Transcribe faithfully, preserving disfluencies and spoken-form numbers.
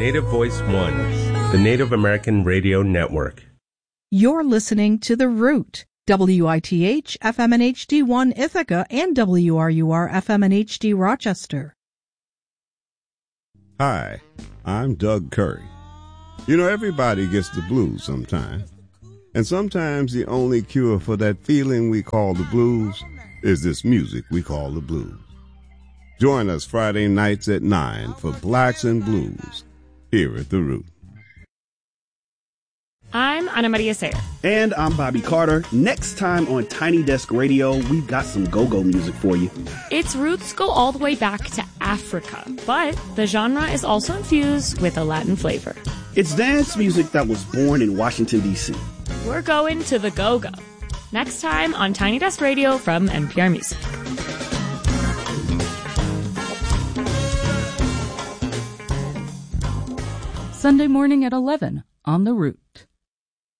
Native Voice One, the Native American Radio Network. You're listening to The Root, W I T H F M and H D one Ithaca and W R U R F M and H D Rochester. Hi, I'm Doug Curry. You know, everybody gets the blues sometime. And sometimes the only cure for that feeling we call the blues is this music we call the blues. Join us Friday nights at nine for Blacks and Blues here at The Root. I'm Ana Maria Sayer. And I'm Bobby Carter. Next time on Tiny Desk Radio, we've got some go-go music for you. Its roots go all the way back to Africa, but the genre is also infused with a Latin flavor. It's dance music that was born in Washington, D C. We're going to the go-go. Next time on Tiny Desk Radio from N P R Music. Sunday morning at eleven on The Root.